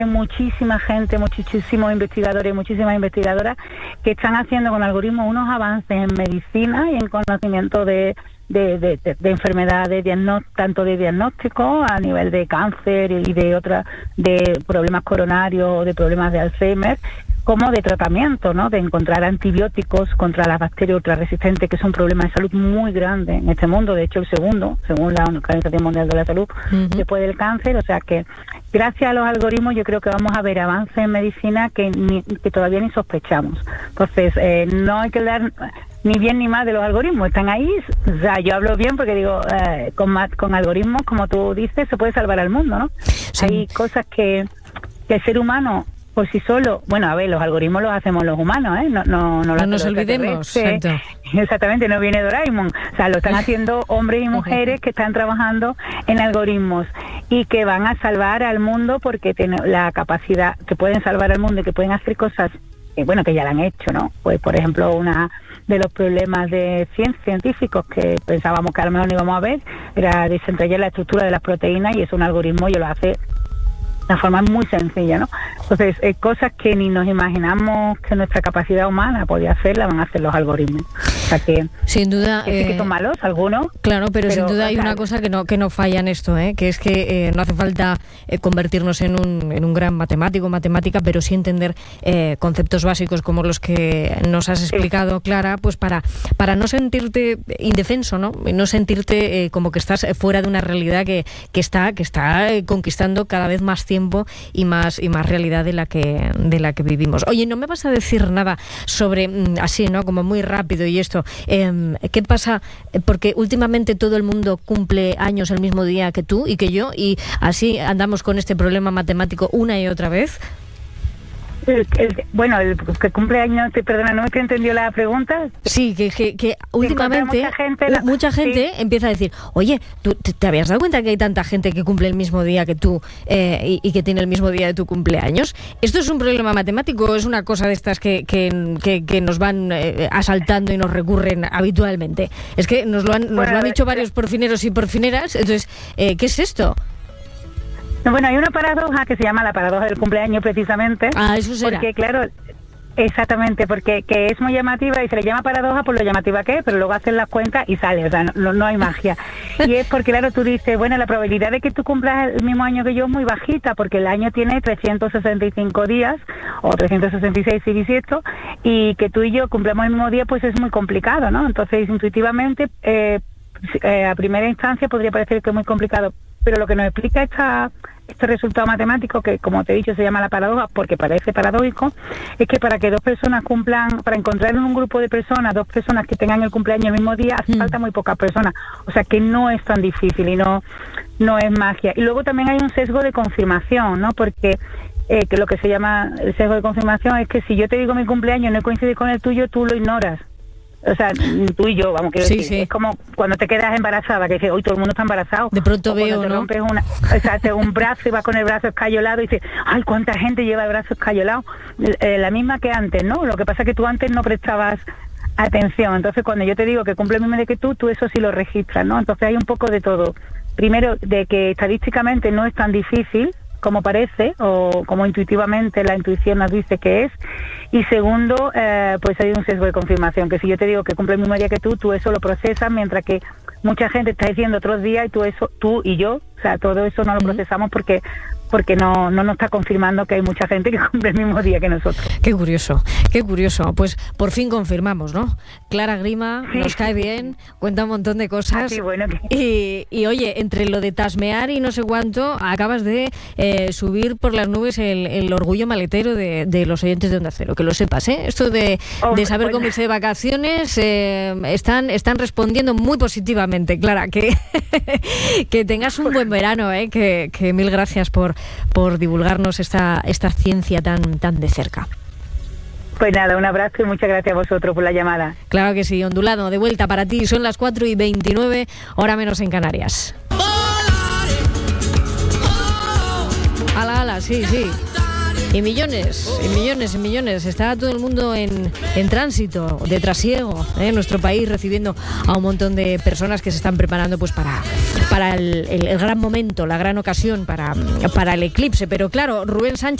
muchísima gente, muchísimos investigadores, muchísimas investigadoras que están haciendo con algoritmos unos avances en medicina y en conocimiento de enfermedades, tanto de diagnóstico a nivel de cáncer y de problemas coronarios o de problemas de Alzheimer, como de tratamiento, ¿no? De encontrar antibióticos contra las bacterias ultrarresistentes, que es un problema de salud muy grande en este mundo, de hecho el segundo, según la Organización Mundial de la Salud, después del cáncer. O sea que gracias a los algoritmos yo creo que vamos a ver avances en medicina que todavía ni sospechamos. Entonces, no hay que dar ni bien ni mal de los algoritmos, están ahí. O sea, yo hablo bien porque digo, con algoritmos, como tú dices, se puede salvar al mundo, ¿no? Sí. Hay cosas que el ser humano por sí solo, bueno, a ver, los algoritmos los hacemos los humanos, ¿eh? No nos olvidemos. Exactamente, no viene Doraemon. O sea, lo están haciendo hombres y mujeres que están trabajando en algoritmos y que van a salvar al mundo porque tienen la capacidad, que pueden salvar al mundo y que pueden hacer cosas, que ya la han hecho, ¿no? Pues, por ejemplo, una de los problemas de científicos que pensábamos que a lo mejor no íbamos a ver era desentrañar la estructura de las proteínas, y es un algoritmo y lo hace de forma muy sencilla, ¿no? Entonces, cosas que ni nos imaginamos que nuestra capacidad humana podía hacer, la van a hacer los algoritmos. O sea que, sin duda, que sí que son malos algunos. Claro, pero sin duda hay una cosa que no falla en esto, que es que no hace falta convertirnos en un gran matemática, pero sí entender conceptos básicos como los que nos has explicado, Clara, pues para no sentirte indefenso, ¿no? No sentirte como que estás fuera de una realidad que está conquistando cada vez más tiempo y más realidad de la que vivimos. Oye, ¿no me vas a decir nada sobre, así, ¿no? Como muy rápido y esto, ¿qué pasa? Porque últimamente todo el mundo cumple años el mismo día que tú y que yo, y así andamos con este problema matemático una y otra vez. El que cumple años, perdona, no me entendió la pregunta. Sí, que últimamente mucha gente empieza a decir, oye, ¿tú te habías dado cuenta que hay tanta gente que cumple el mismo día que tú y que tiene el mismo día de tu cumpleaños? ¿Esto es un problema matemático o es una cosa de estas que nos van asaltando y nos recurren habitualmente? Es que nos lo han dicho varios porfineros y porfineras. Entonces, ¿qué es esto? Bueno, hay una paradoja que se llama la paradoja del cumpleaños, precisamente. Eso será. Porque, claro, exactamente, porque que es muy llamativa y se le llama paradoja por lo llamativa que es, pero luego hacen las cuentas y sale, o sea, no hay magia. Y es porque, claro, tú dices, bueno, la probabilidad de que tú cumplas el mismo año que yo es muy bajita, porque el año tiene 365 días, o 366 si bisiesto, y que tú y yo cumplamos el mismo día, pues es muy complicado, ¿no? Entonces, intuitivamente, a primera instancia podría parecer que es muy complicado, pero lo que nos explica este resultado matemático, que como te he dicho se llama la paradoja porque parece paradójico, es que para que dos personas para encontrar en un grupo de personas dos personas que tengan el cumpleaños el mismo día, hace falta muy pocas personas. O sea que no es tan difícil y no es magia. Y luego también hay un sesgo de confirmación, ¿no? Porque que lo que se llama el sesgo de confirmación es que si yo te digo mi cumpleaños no coincide con el tuyo, tú lo ignoras. O sea, tú y yo, vamos, quiero decir, sí. Es como cuando te quedas embarazada, que dices, hoy todo el mundo está embarazado. De pronto veo, te ¿no? rompes un brazo y vas con el brazo escayolado y dices, ay, cuánta gente lleva el brazo escayolado. La misma que antes, ¿no? Lo que pasa es que tú antes no prestabas atención. Entonces, cuando yo te digo que cumple el mismo día que tú eso sí lo registras, ¿no? Entonces hay un poco de todo. Primero, de que estadísticamente no es tan difícil como parece, o como intuitivamente la intuición nos dice que es. Y segundo, pues hay un sesgo de confirmación, que si yo te digo que cumple el mismo día que tú eso lo procesas, mientras que mucha gente está diciendo otros días y tú y yo, o sea, todo eso no lo procesamos porque no nos está confirmando que hay mucha gente que cumple el mismo día que nosotros. Qué curioso. Pues por fin confirmamos, ¿no? Clara Grima, sí. Nos cae bien, cuenta un montón de cosas. Bueno, y oye, entre lo de tasmear y no sé cuánto, acabas de subir por las nubes el orgullo maletero de los oyentes de Onda Cero, que lo sepas, ¿eh? Esto de saber cómo irse de vacaciones, están respondiendo muy positivamente, Clara, que tengas un buen verano, que mil gracias por divulgarnos esta ciencia tan de cerca. Pues nada, un abrazo y muchas gracias a vosotros por la llamada. Claro que sí, Ondulado, de vuelta para ti, son las 4:29, hora menos en Canarias. Ala, sí. Y millones. Está todo el mundo en tránsito, de trasiego, en nuestro país, recibiendo a un montón de personas que se están preparando pues para el gran momento, la gran ocasión para el eclipse. Pero claro, Rubén Sánchez